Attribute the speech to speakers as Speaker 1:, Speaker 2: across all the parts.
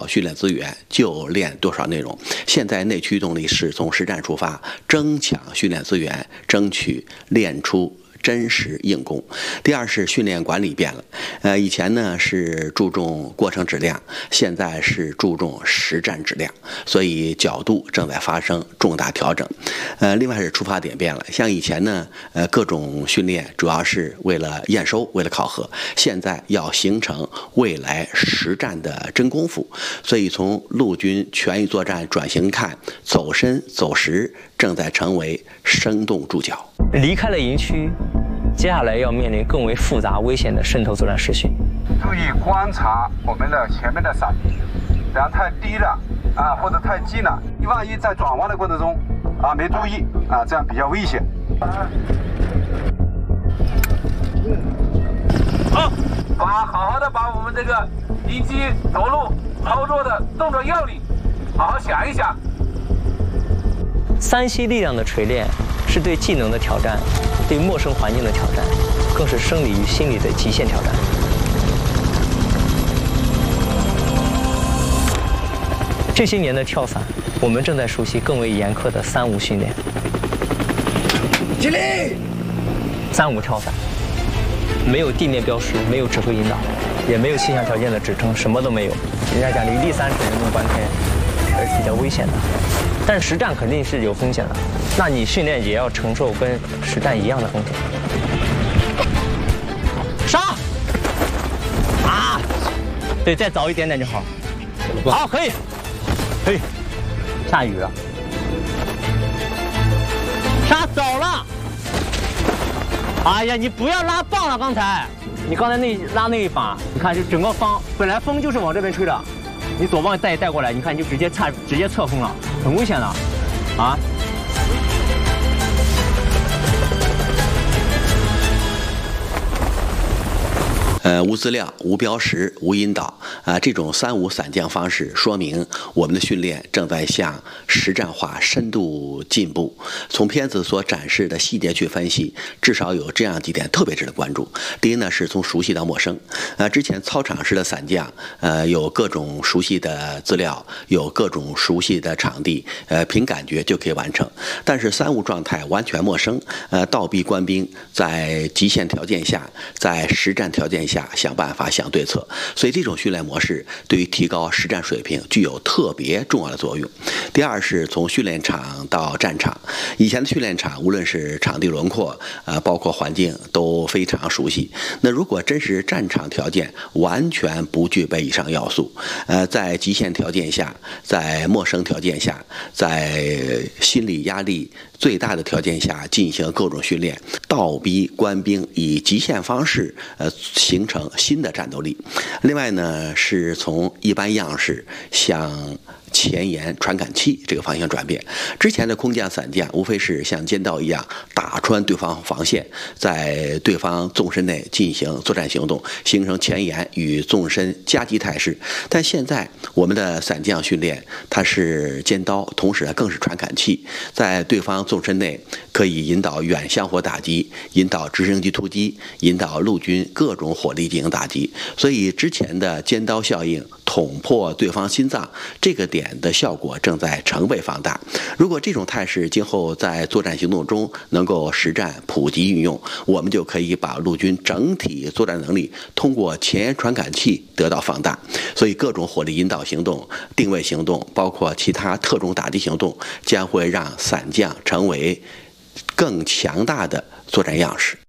Speaker 1: 训练资源就练多少内容。现在内驱动力是从实战出发，争抢训练资源，争取练出真实硬功。第二是训练管理变了，以前呢是注重过程质量，现在是注重实战质量，所以角度正在发生重大调整。另外是出发点变了，像以前呢，各种训练主要是为了验收，为了考核，现在要形成未来实战的真功夫。所以从陆军全域作战转型看，走深走实正在成为生动注脚。
Speaker 2: 离开了营区，接下来要面临更为复杂危险的渗透作战实训。
Speaker 3: 注意观察我们的前面的伞壁，然后太低了或者太近了，万一在转弯的过程中没注意这样比较危险。好好的把我们这个敌机着陆操作的动作要领好好想一想。
Speaker 2: 3系力量的锤炼是对技能的挑战，对陌生环境的挑战，更是生理与心理的极限挑战。这些年的跳伞，我们正在熟悉更为严苛的3无训练。
Speaker 3: 起立
Speaker 2: ！3无跳伞，没有地面标识，没有指挥引导，也没有气象条件的支撑，什么都没有。人家讲离地3尺人命关天，还是比较危险的。但是实战肯定是有风险的，那你训练也要承受跟实战一样的风险。上！对，再早一点点就好。好，可以。下雨了。杀走了！哎呀，你不要拉棒了，刚才你刚才拉那一把，你看就整个方本来风就是往这边吹的，你左棒带过来，你看你就直接侧风了，很危险的，啊！
Speaker 1: 无资料、无标识、无引导这种3无伞降方式，说明我们的训练正在向实战化深度进步。从片子所展示的细节去分析，至少有这样几点特别值得关注。第一呢，是从熟悉到陌生。之前操场式的伞降，有各种熟悉的资料，有各种熟悉的场地，凭感觉就可以完成。但是3无状态完全陌生，倒逼官兵在极限条件下，在实战条件下想办法、想对策，所以这种训练模式对于提高实战水平具有特别重要的作用。第二是从训练场到战场，以前的训练场无论是场地轮廓包括环境都非常熟悉。那如果真实战场条件完全不具备以上要素，在极限条件下，在陌生条件下，在心理压力最大的条件下进行各种训练，倒逼官兵以极限方式形成新的战斗力。另外呢，是从一般样式向前沿传感器这个方向转变。之前的空降伞降无非是像尖刀一样打穿对方防线，在对方纵深内进行作战行动，形成前沿与纵深夹击态势。但现在我们的伞降训练，它是尖刀，同时更是传感器，在对方纵深内可以引导远相火打击，引导直升机突击，引导陆军各种火力进行打击。所以之前的尖刀效应捅破对方心脏这个点的效果正在成倍放大。如果这种态势今后在作战行动中能够实战普及运用，我们就可以把陆军整体作战能力通过前沿传感器得到放大。所以各种火力引导行动、定位行动，包括其他特种打击行动，将会让伞降成为更强大的作战样式。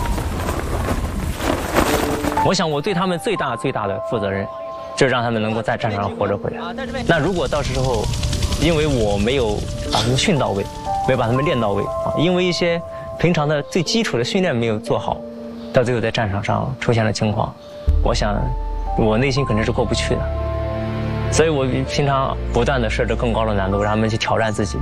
Speaker 2: 我想我对他们最大的负责任，就是让他们能够在战场上活着回来。那如果到时候，因为我没有把他们训到位，没有把他们练到位因为一些平常的最基础的训练没有做好，到最后在战场上出现了情况，我想我内心肯定是过不去的。所以我平常不断地设置更高的难度，让他们去挑战自己。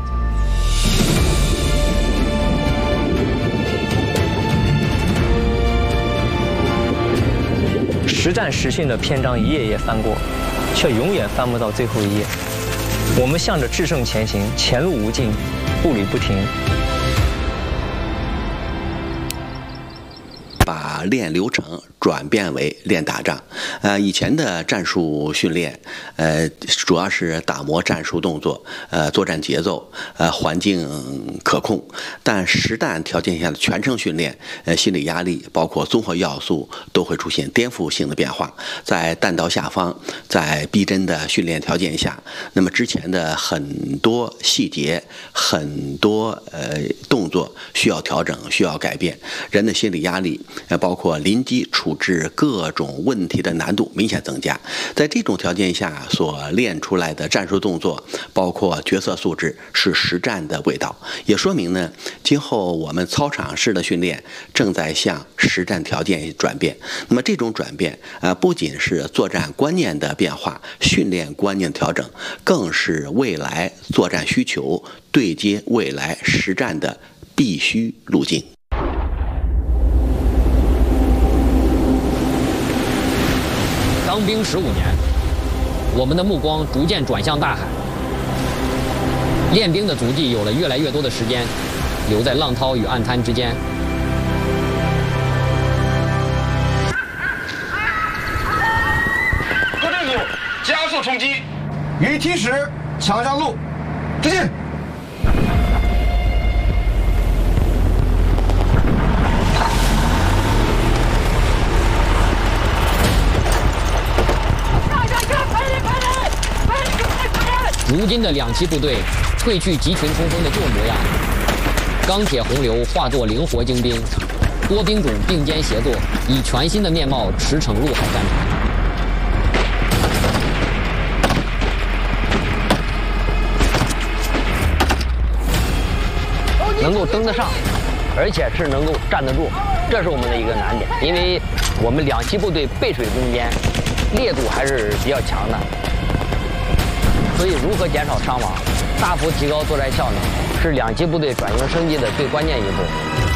Speaker 2: 实战实训的篇章一页页翻过，却永远翻不到最后一页。我们向着制胜前行，前路无尽，步履不停。
Speaker 1: 把把练流程转变为练打仗。以前的战术训练，主要是打磨战术动作，作战节奏，环境可控。但实战条件下的全程训练，心理压力包括综合要素都会出现颠覆性的变化。在弹道下方，在逼真的训练条件下，那么之前的很多细节、很多动作需要调整、需要改变。人的心理压力，包括临机处置各种问题的难度明显增加。在这种条件下所练出来的战术动作，包括角色素质，是实战的味道。也说明呢，今后我们操场式的训练正在向实战条件转变。那么这种转变不仅是作战观念的变化、训练观念调整，更是未来作战需求对接未来实战的必须路径。
Speaker 4: 当兵15年，我们的目光逐渐转向大海，练兵的足迹有了越来越多的时间留在浪涛与岸滩之间。
Speaker 3: 各队组加速冲击，于梯时抢上路，直进。
Speaker 4: 如今的2栖部队褪去集群冲锋的旧模样，钢铁洪流化作灵活精兵，多兵种并肩协作，以全新的面貌驰骋陆海战场。
Speaker 2: 能够登得上，而且是能够站得住，这是我们的一个难点。因为我们2栖部队背水攻坚，烈度还是比较强的。所以，如何减少伤亡，大幅提高作战效能，是2栖部队转型升级的最关键一步。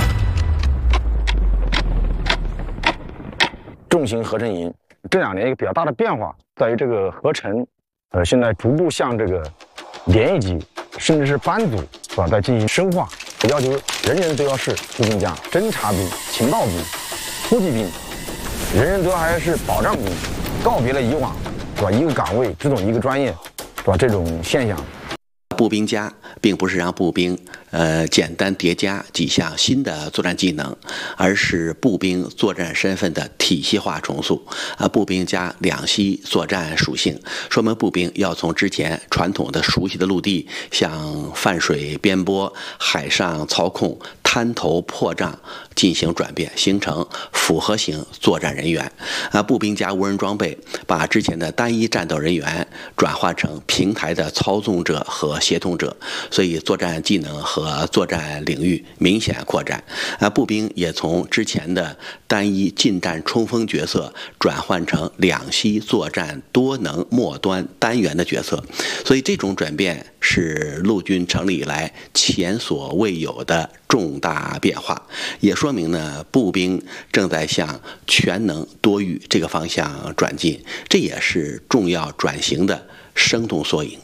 Speaker 5: 重型合成营这2年一个比较大的变化，在于这个合成，现在逐步向这个连一级甚至是班组是吧，在进行深化，要求人人都要是步兵家、侦察兵、情报兵、突击兵，人人都还是保障兵，告别了以往是吧一个岗位只懂一个专业。是吧？这种现象，
Speaker 1: 步兵家并不是让步兵简单叠加几项新的作战技能，而是步兵作战身份的体系化重塑。步兵加2栖作战属性，说明步兵要从之前传统的熟悉的陆地，向泛水边波、海上操控、滩头破障进行转变，形成复合型作战人员。步兵加无人装备，把之前的单一战斗人员转化成平台的操纵者和协同者，所以作战技能和作战领域明显扩展。步兵也从之前的单一近战冲锋角色转换成2栖作战多能末端单元的角色，所以这种转变是陆军成立以来前所未有的重大变化，也说明呢，步兵正在向全能多域这个方向转进，这也是重要转型的生动缩影。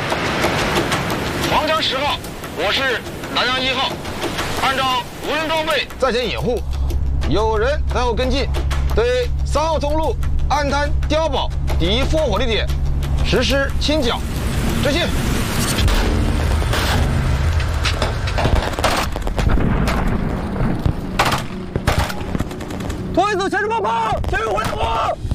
Speaker 6: 黄江10号，我是南阳1号，按照无人装备在前掩护，有人在后跟进，对3号中路岸滩碉堡敌烽火地点实施清剿，执行。
Speaker 2: 拖一组前置爆炮，前面火焰火。